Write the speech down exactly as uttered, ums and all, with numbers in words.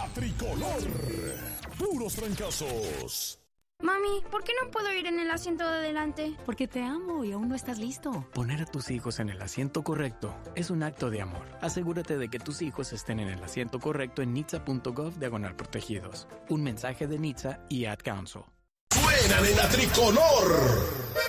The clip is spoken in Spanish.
La Tricolor. Puros trancazos. Mami, ¿por qué no puedo ir en el asiento de adelante? Porque te amo y aún no estás listo. Poner a tus hijos en el asiento correcto es un acto de amor. Asegúrate de que tus hijos estén en el asiento correcto en nitsa punto gov diagonal protegidos. Un mensaje de Nitsa y Ad Council. Suenan en la Tricolor.